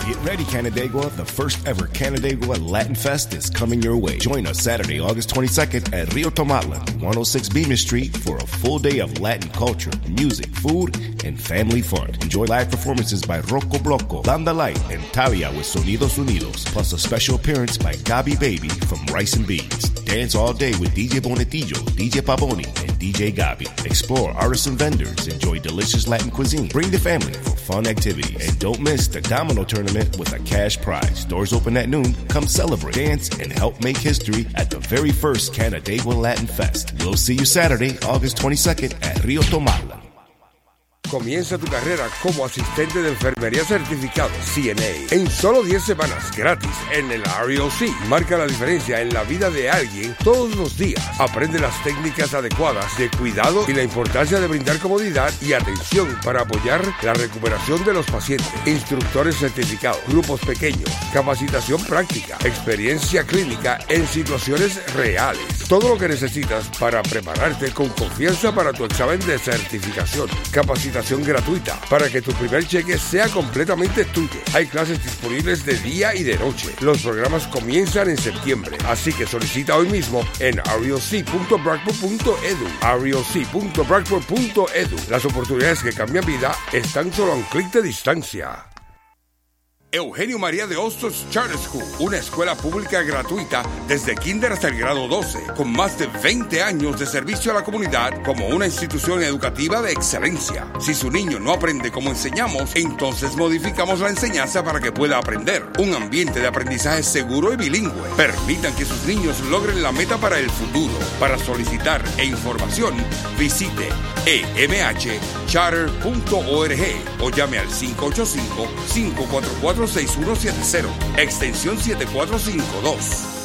Get ready, Canandaigua. The first ever Canandaigua Latin Fest is coming your way. Join us Saturday, August 22nd at Rio Tomatlan, 106 Beamer Street for a full day of Latin culture, music, food, and family fun. Enjoy live performances by Rocco Blocco, Landa Light, and Talia with Sonidos Unidos, plus a special appearance by Gabi Baby from Rice and Beans. Dance all day with DJ Bonetillo, DJ Pavoni, and DJ Gabi. Explore artisan vendors, enjoy delicious Latin cuisine. Bring the family for fun activities. And don't miss the Domino Tournament with a cash prize. Doors open at noon. Come celebrate, dance, and help make history at the very first Canandaigua Latin Fest. We'll see you Saturday, August 22nd at Rio Tomatlan. Comienza tu carrera como asistente de enfermería certificado CNA en solo 10 semanas gratis en el REOC. Marca la diferencia en la vida de alguien todos los días. Aprende las técnicas adecuadas de cuidado y la importancia de brindar comodidad y atención para apoyar la recuperación de los pacientes. Instructores certificados, grupos pequeños, capacitación práctica, experiencia clínica en situaciones reales. Todo lo que necesitas para prepararte con confianza para tu examen de certificación. Capacitación gratuita para que tu primer cheque sea completamente tuyo. Hay clases disponibles de día y de noche. Los programas comienzan en septiembre, así que solicita hoy mismo en reoc.bracpo.edu. reoc.bracpo.edu. Las oportunidades que cambian vida están solo a un clic de distancia. Eugenio María de Hostos Charter School, una escuela pública gratuita desde kinder hasta el grado 12, con más de 20 años de servicio a la comunidad como una institución educativa de excelencia. Si su niño no aprende como enseñamos, entonces modificamos la enseñanza para que pueda aprender. Un ambiente de aprendizaje seguro y bilingüe. Permitan que sus niños logren la meta para el futuro. Para solicitar e información, visite emhcharter.org o llame al 585-544-6170, extensión 7452.